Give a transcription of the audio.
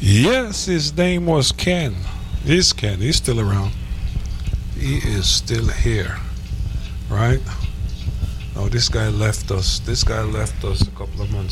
Yes, his name was Ken. He's Ken. He's still around. He is still here, right? Oh, this guy left us. This guy left us a couple of months